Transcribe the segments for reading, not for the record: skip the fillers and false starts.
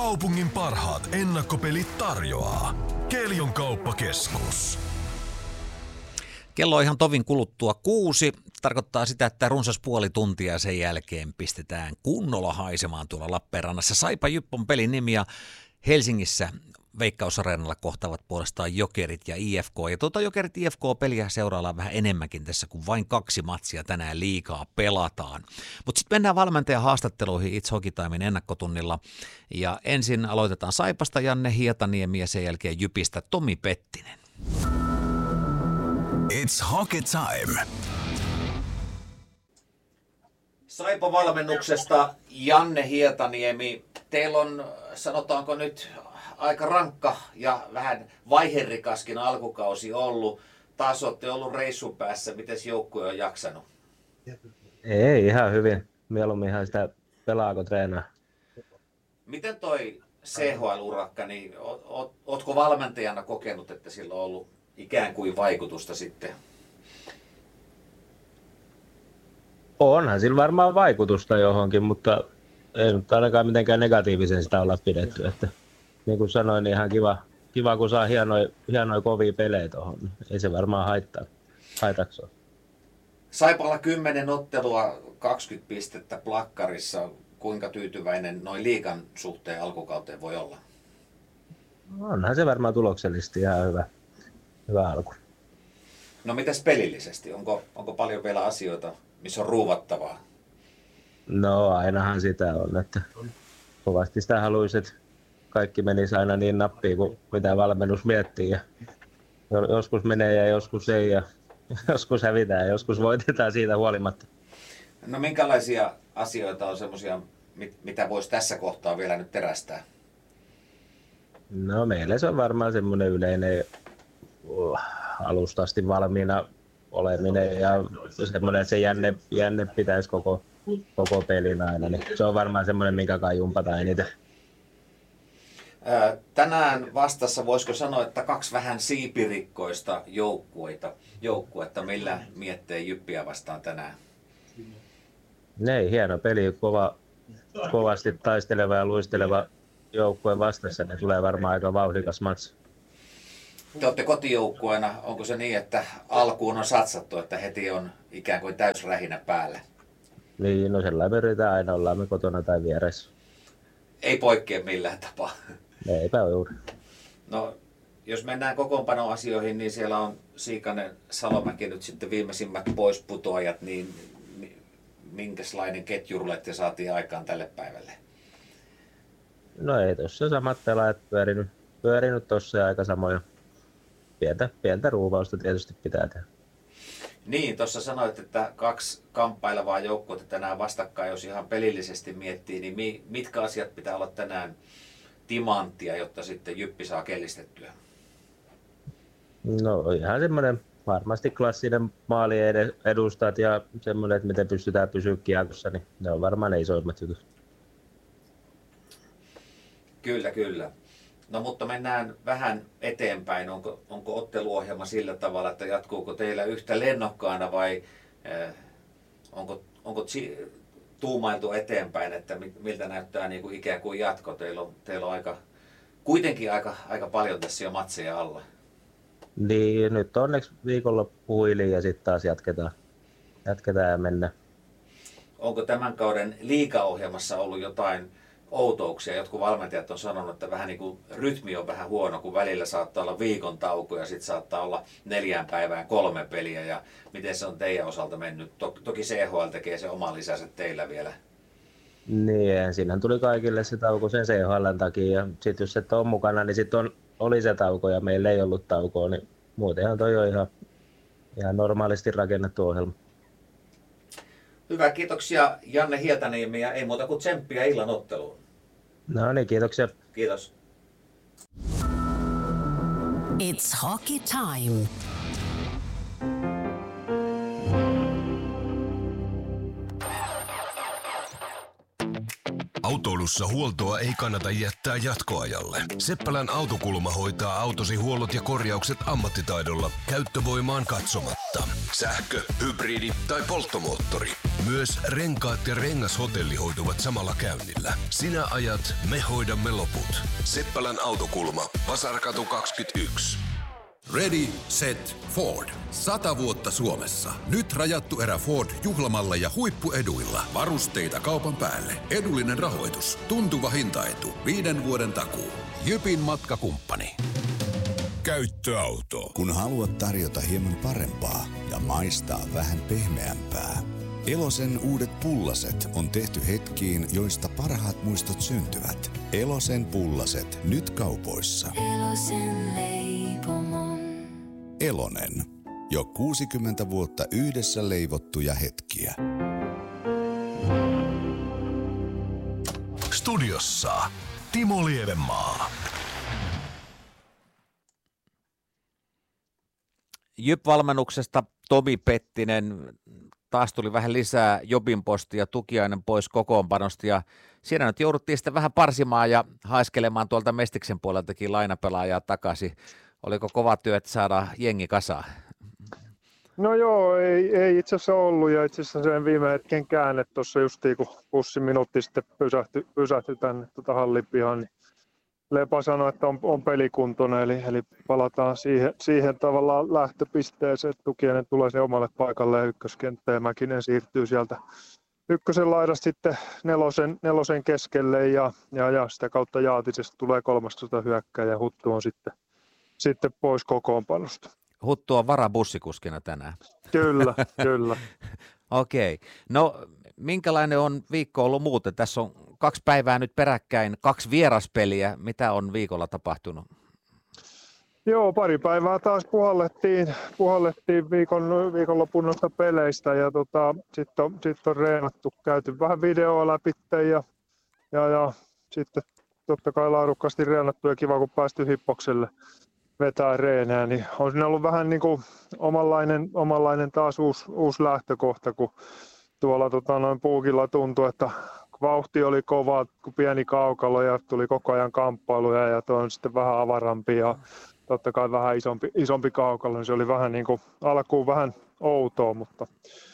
Kaupungin parhaat ennakkopelit tarjoaa Kelion kauppakeskus. Kello on ihan tovin kuluttua 6. Tarkoittaa sitä, että runsas puoli tuntia sen jälkeen pistetään kunnolla haisemaan tuolla Lappeenrannassa. Saipa Jyppon pelin nimi ja Helsingissä Veikkaus-areenalla kohtaavat puolestaan Jokerit ja IFK. Ja tuota Jokerit IFK-peliä seuraillaan vähän enemmänkin tässä, kun vain 2 matsia tänään liigaa pelataan. Mutta sitten mennään valmentajan haastatteluihin It's Hockey Timen ennakkotunnilla. Ja ensin aloitetaan Saipasta Janne Hietaniemi ja sen jälkeen Jypistä Tomi Pettinen. It's Hockey Time. Saipa-valmennuksesta Janne Hietaniemi. Teillä on, sanotaanko nyt, aika rankka ja vähän vaiherikaskin alkukausi ollut. Taas olette ollut reissun päässä. Mites joukkue on jaksanut? Ei, ihan hyvin. Mieluummin ihan sitä pelaako treenaa. Miten toi CHL-urakka, niin ootko valmentajana kokenut, että sillä on ollut ikään kuin vaikutusta sitten? Onhan sillä varmaan vaikutusta johonkin, mutta ei nyt ainakaan mitenkään negatiivisen sitä olla pidetty. Että, niin kuin sanoin, niin ihan kiva kun saa hienoja kovia pelejä tuohon. Ei se varmaan haitaksi ole. Saipalla 10 ottelua, 20 pistettä plakkarissa. Kuinka tyytyväinen noin liigan suhteen alkukauteen voi olla? Onhan se varmaan tuloksellisesti ihan hyvä alku. No mitäs pelillisesti? Onko paljon vielä asioita, missä on ruuvattavaa? No ainahan sitä on, että kovasti sitä haluaisi, että kaikki menisi aina niin nappiin kuin mitä valmennus miettii. Ja joskus menee ja joskus ei ja joskus hävitään ja joskus voitetaan siitä huolimatta. No minkälaisia asioita on semmoisia, mitä voisi tässä kohtaa vielä nyt terästää? No meille se on varmaan semmoinen yleinen alusta asti valmiina oleminen ja semmoinen, että se jänne pitäisi koko pelin aina. Niin se on varmaan semmoinen, minkä kai jumpataan eniten. Tänään vastassa voisiko sanoa, että 2 vähän siipirikkoista joukkuetta, millä miettii Jyppiä vastaan tänään? Ei, hieno peli, kovasti taisteleva ja luisteleva joukkue vastassa, ne tulee varmaan aika vauhdikas matsi. Te olette kotijoukkueena, onko se niin, että alkuun on satsattu, että heti on ikään kuin täysrähinä päällä? Niin, no sellainen me yritetään aina, ollaan me kotona tai vieressä. Ei poikkea millään tapaa. Eipä juuri. No, jos mennään kokoonpanoasioihin, niin siellä on Siikanen, Salomäki nyt sitten viimeisimmät poisputoajat, niin minkälainen ketjurulette saatiin aikaan tälle päivälle? No ei tuossa samat pelaajat pyörinyt tuossa ja aika samoja. Pientä ruuvausta tietysti pitää tehdä. Niin, tuossa sanoit, että 2 kamppailevaa joukkuetta tänään vastakkain, jos ihan pelillisesti miettii, niin mitkä asiat pitää olla tänään timanttia, jotta sitten Jyppi saa kellistettyä? No ihan semmoinen varmasti klassinen maali edustat ja semmoinen, että miten pystytään pysyä kiekossa, niin ne on varmaan ne isoimmat jutut. Kyllä. No mutta mennään vähän eteenpäin. Onko otteluohjelma sillä tavalla, että jatkuuko teillä yhtä lennokkaana vai onko tuumailtu eteenpäin, että miltä näyttää niin kuin ikään kuin jatko? Teillä on kuitenkin aika paljon tässä jo matseja alla. Niin, nyt onneksi viikonloppu huiliin ja sitten taas jatketaan ja mennään. Onko tämän kauden liigaohjelmassa ollut jotain outouksia? Jotkut valmentajat on sanonut, että vähän niin kuin rytmi on vähän huono, kun välillä saattaa olla viikon tauko ja sitten saattaa olla 4 päivään 3 peliä. Ja miten se on teidän osalta mennyt? Toki CHL tekee se oma lisänsä teillä vielä. Niin, siinähän tuli kaikille se tauko sen CHL:n takia ja sitten jos et ole mukana, niin sitten oli se tauko ja meillä ei ollut taukoa, niin muutenhan toi on ihan normaalisti rakennettu ohjelma. Hyvä, kiitoksia Janne Hietaniemi ja ei muuta kuin tsemppiä illan otteluun. No niin, kiitoksia. Kiitos. It's Hockey Time. Autoilun autokoulussa huoltoa ei kannata jättää jatkoajalle. Seppälän autokulma hoitaa autosi huollot ja korjaukset ammattitaidolla käyttövoimaan katsomatta. Sähkö, hybridi tai polttomoottori. Myös renkaat ja rengashotelli hoituvat samalla käynnillä. Sinä ajat, me hoidamme loput. Seppälän autokulma. Vasarkatu 21. Ready, set, Ford. 100 vuotta Suomessa. Nyt rajattu erä Ford juhlamalla ja huippueduilla. Varusteita kaupan päälle. Edullinen rahoitus. Tuntuva hintaetu. 5 vuoden takuu. Jypin matkakumppani. Käyttöauto. Kun haluat tarjota hieman parempaa ja maistaa vähän pehmeämpää. Elosen uudet pullaset on tehty hetkiin, joista parhaat muistot syntyvät. Elosen pullaset nyt kaupoissa. Elosen leipomon. Elonen. Jo 60 vuotta yhdessä leivottuja hetkiä. Studiossa Timo Lievenmaa. Jyp-valmennuksesta Tomi Pettinen. Taas tuli vähän lisää Jobin postia, Tukiainen pois kokoonpanosta ja siinä nyt jouduttiin sitten vähän parsimaan ja haiskelemaan tuolta Mestiksen puoleltakin lainapelaajaa takaisin. Oliko kova työ, että saadaan jengi kasaan? No joo, ei itse asiassa ollut ja itse asiassa sen viime hetken käänne tuossa justiin kun bussin minuutti sitten pysähtyi tänne hallipihaan, niin Lepa sanoi, että on pelikuntoinen, eli palataan siihen tavallaan lähtöpisteeseen, että Tukiainen tulee se omalle paikalle ykköskenttään ja Mäkinen siirtyy sieltä ykkösen laidasta sitten nelosen keskelle ja sitä kautta Jaatisesta tulee 13 hyökkääjä ja Huttu on sitten pois kokoonpanosta. Huttu on varabussikuskina tänään. Kyllä, kyllä. Okei. No minkälainen on viikko ollut muuten? Tässä on 2 päivää nyt peräkkäin, 2 vieraspeliä. Mitä on viikolla tapahtunut? Joo, pari päivää taas puhallettiin viikonlopun noista peleistä ja sitten on reenattu, käyty vähän videoa läpi ja sitten totta kai laadukkaasti reenattu ja kiva kun päästy hippokselle vetää reenää, niin on siinä ollut vähän niin kuin omanlainen taas uusi lähtökohta, kun tuolla noin puukilla tuntui, että vauhti oli kova, kun pieni kaukalo ja tuli koko ajan kamppailuja ja toi on sitten vähän avarampi ja totta kai vähän isompi kaukalo, niin se oli vähän niin kuin alkuun vähän outoa, mutta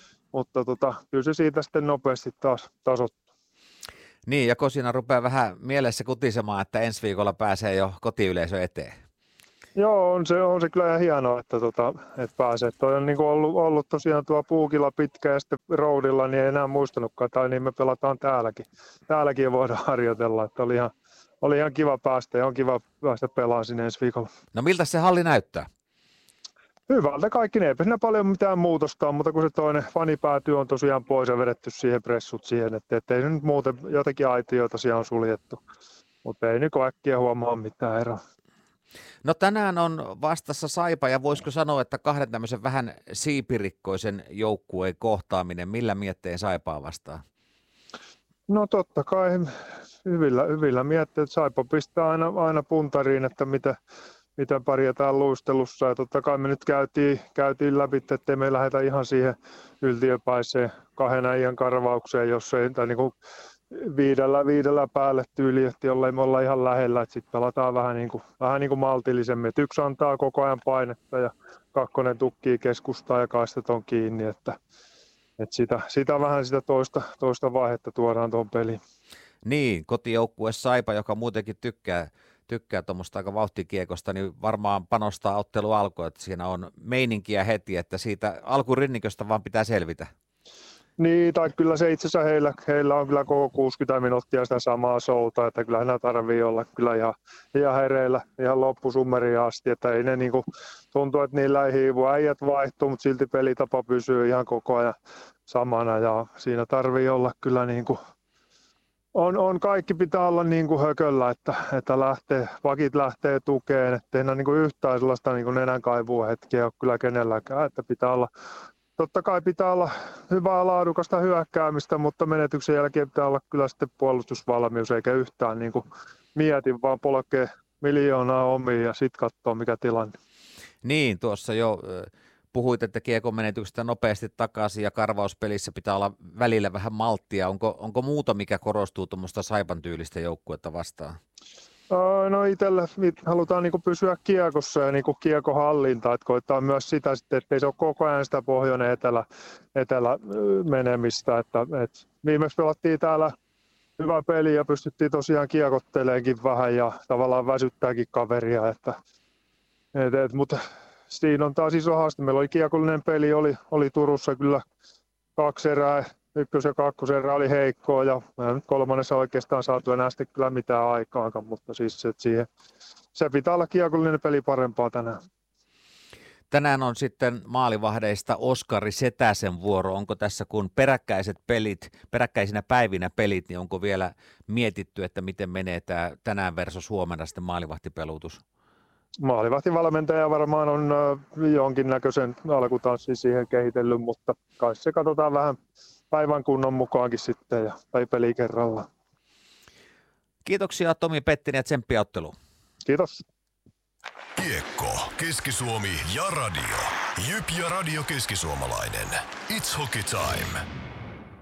kyllä se siitä sitten nopeasti taas tasoittui. Niin, ja Kosina rupeaa vähän mielessä kutisemaan, että ensi viikolla pääsee jo kotiyleisö eteen. Joo, on se kyllä ihan hienoa, että pääsee. Toi on niin kuin ollut tosiaan tuo puukilla pitkä ja sitten roadilla, niin ei enää muistanutkaan, tai niin me pelataan täälläkin. Täälläkin voidaan harjoitella, että oli ihan kiva päästä ja on kiva päästä pelaamaan sinne ensi viikolla. No miltä se halli näyttää? Hyvältä kaikki, eipä siinä paljon mitään muutosta ole, mutta kun se toinen fanipäätyy on tosiaan pois ja vedetty siihen pressut siihen, että ei nyt muuten jotenkin aitioita tosiaan on suljettu, mutta ei nyt äkkiä huomaa mitään eroa. No tänään on vastassa Saipa ja voisiko sanoa, että 2 tämmöisen vähän siipirikkoisen joukkueen kohtaaminen, millä mietteen Saipaa vastaan? No totta kai hyvillä mietteillä, että Saipa pistää aina puntariin, että miten pärjätään luistelussa ja totta kai me nyt käytiin läpi, ettei me lähdetä ihan siihen yltiöpäiseen 2 äijän karvaukseen, jos ei, tai niin kuin viidellä päälle tyyli, että jollei me olla ihan lähellä, että sitten pelataan vähän niin kuin maltillisemmin, että 1 antaa koko ajan painetta ja 2 tukkii keskustaa ja kaistat on kiinni, että sitä vähän sitä toista vaihetta tuodaan tuon peliin. Niin, kotijoukkue Saipa, joka muutenkin tykkää tuommoista aika vauhtikiekosta, niin varmaan panostaa ottelu alkuun, että siinä on meininkiä heti, että siitä alkurinniköstä vaan pitää selvitä. Niin, tai kyllä se itse asiassa heillä on kyllä koko 60 minuuttia sitä samaa showta, että kyllä nämä tarvii olla kyllä ihan hereillä ihan loppusummeriin asti, että ei ne niinku, tuntuu, että niillä ei hiivu, äijät vaihtuu, mutta silti pelitapa pysyy ihan koko ajan samana ja siinä tarvii olla kyllä niinku, kaikki pitää olla niinku hököllä, että vakit lähtee tukeen, ettei enää niinku yhtään sellaista niinku nenänkaivua hetkeä ole kyllä kenelläkään, että pitää olla. Totta kai pitää olla hyvää laadukasta hyökkäämistä, mutta menetyksen jälkeen pitää olla kyllä sitten puolustusvalmius, eikä yhtään niin kuin mieti, vaan polkee miljoonaa omiin ja sitten katsoo mikä tilanne. Niin, tuossa jo puhuit, että kiekon menetyksestä nopeasti takaisin ja karvauspelissä pitää olla välillä vähän malttia. Onko muuta, mikä korostuu tuommoista Saipan tyylistä joukkuetta vastaan? No itselle halutaan niinku pysyä kiekossa ja niinku kiekohallinta, että koittaa myös sitä sitten, ettei se ole koko ajan sitä pohjoinen etelä menemistä. Että viimeksi pelattiin täällä hyvä peli ja pystyttiin tosiaan kiekotteleenkin vähän ja tavallaan väsyttääkin kaveria. Mutta siinä on taas iso haaste. Meillä oli kiekollinen peli, oli Turussa kyllä 2 erää. Ykkös- ja kakkoserä oli heikkoa ja nyt kolmannessa oikeastaan saatu enää sitten kyllä mitään aikaakaan, mutta siis se pitää olla kiekollinen peli parempaa tänään. Tänään on sitten maalivahdeista Oskari Setäsen vuoro. Onko tässä kun peräkkäisinä päivinä pelit, niin onko vielä mietitty, että miten menee tämä tänään versus huomenna sitten maalivahtipelutus? Maalivahtivalmentaja varmaan on jonkinnäköisen alkutanssin siihen kehitellyt, mutta kai se katsotaan vähän päivän kunnon mukaankin sitten ja peli kerrallaan. Kiitoksia Tomi Pettinen ja tsemppiä otteluun. Kiitos. Kiekko, Keski-Suomi ja radio. Jyp ja Radio Keski-Suomalainen. It's hockey time.